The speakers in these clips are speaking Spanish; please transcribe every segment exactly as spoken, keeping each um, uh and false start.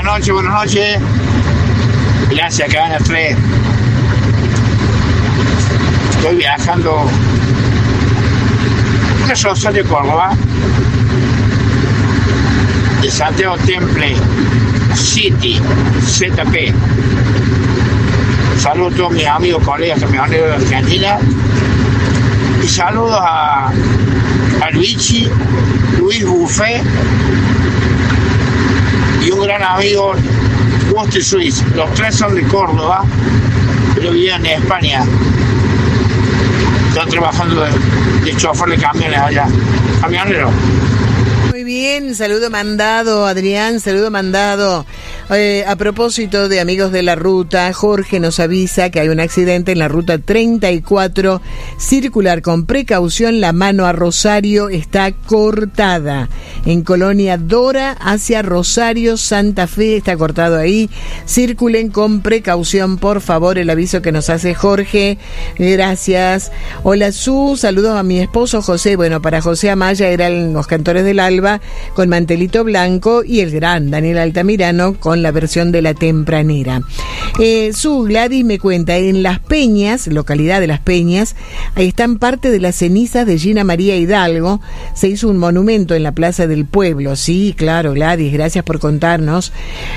Buenas noches, buenas noches. Gracias, Cadena tres. Estoy viajando de Rosario, Córdoba, de Santiago Temple City, Z P. Saludos a todos mis amigos, colegas, camioneros de Argentina. Y saludos a, a Luigi, Luis Buffet y un gran amigo, Wosti Suiz. Los tres son de Córdoba, pero viven en España. Están trabajando de, de chofer de camiones allá. Camionero. Muy bien, saludo mandado, Adrián, saludo mandado. Eh, a propósito de amigos de la ruta, Jorge nos avisa que hay un accidente en la ruta treinta y cuatro, circular con precaución, la mano a Rosario está cortada. En Colonia Dora hacia Rosario, Santa Fe, está cortado ahí. Circulen con precaución, por favor, el aviso que nos hace Jorge. Gracias. Hola, Su, saludos a mi esposo José. Bueno, para José Amaya eran los Cantores del Alba con Mantelito Blanco y el gran Daniel Altamirano con la versión de La Tempranera. Eh, Su, Gladys me cuenta, en Las Peñas, localidad de Las Peñas, ahí están parte de las cenizas de Gina María Hidalgo. Se hizo un monumento en la Plaza del Pueblo. Sí, claro, Gladys, gracias por contarnos.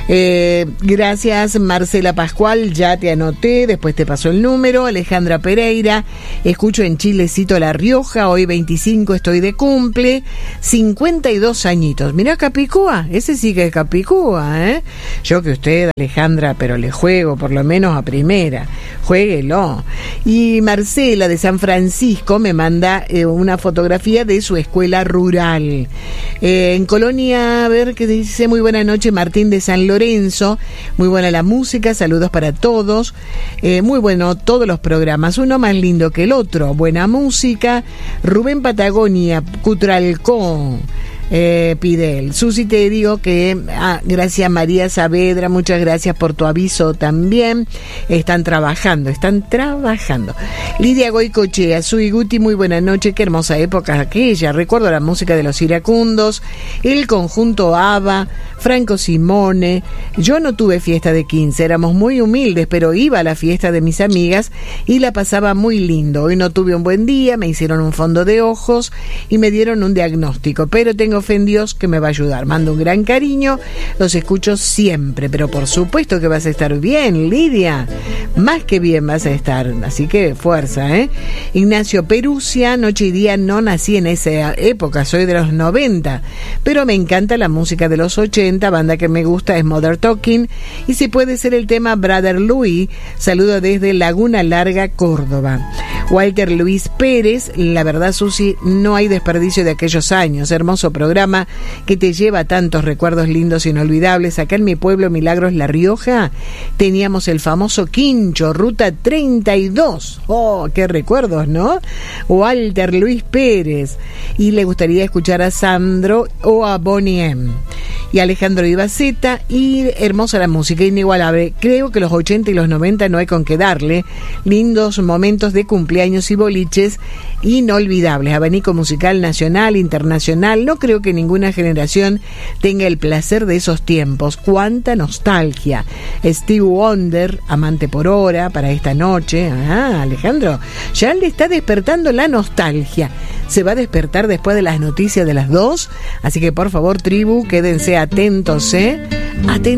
Eh, gracias, Marcela Pascual, ya te anoté, después te pasó el número. Alejandra Pereira, escucho en Chilecito, La Rioja, hoy veinticinco estoy de cumple, cincuenta y dos añitos. Mirá Capicúa, ese sí que es Capicúa, ¿eh? Yo que usted, Alejandra, pero le juego por lo menos a primera. Juéguelo. Y Marcela de San Francisco me manda eh, una fotografía de su escuela rural. Eh, en Colonia, a ver qué dice, muy buena noche, Martín de San Lorenzo. Muy buena la música, saludos para todos. Eh, muy bueno todos los programas, uno más lindo que el otro. Buena música. Rubén Patagonia, Cutralcó. Eh, Pidel, Susi, te digo que ah, gracias María Saavedra, muchas gracias por tu aviso también. Están trabajando, están trabajando. Lidia Goicochea, Sui Guti, muy buena noche, qué hermosa época aquella. Recuerdo la música de los iracundos, el conjunto ABBA, Franco Simone. Yo no tuve fiesta de quince, éramos muy humildes, pero iba a la fiesta de mis amigas y la pasaba muy lindo. Hoy no tuve un buen día, me hicieron un fondo de ojos y me dieron un diagnóstico, pero tengo fe en Dios que me va a ayudar. Mando un gran cariño, los escucho siempre, pero por supuesto que vas a estar bien, Lidia, más que bien vas a estar, así que fuerza, ¿eh? Ignacio Perusia, noche y día, no nací en esa época, soy de los noventa, pero me encanta la música de los ochenta, banda que me gusta es Modern Talking, y si puede ser el tema Brother Louis. Saludo desde Laguna Larga, Córdoba. Walter Luis Pérez, la verdad, Susi, no hay desperdicio de aquellos años, hermoso programa que te lleva tantos recuerdos lindos e inolvidables. Acá en mi pueblo, Milagros, La Rioja, teníamos el famoso Quincho, ruta treinta y dos. Oh, qué recuerdos, ¿no? Walter Luis Pérez. Y le gustaría escuchar a Sandro o a Bonnie M. Y Alejandro Ibaceta, y hermosa la música, inigualable. Creo que los ochenta y los noventa no hay con qué darle. Lindos momentos de cumpleaños y boliches inolvidables. Abanico musical nacional, internacional. No creo que ninguna generación tenga el placer de esos tiempos. Cuánta nostalgia. Steve Wonder, Amante por Hora, para esta noche. Ah, Alejandro, ya le está despertando la nostalgia. Se va a despertar después de las noticias de las dos. Así que por favor, tribu, quédense atentos, ¿eh? Atentos.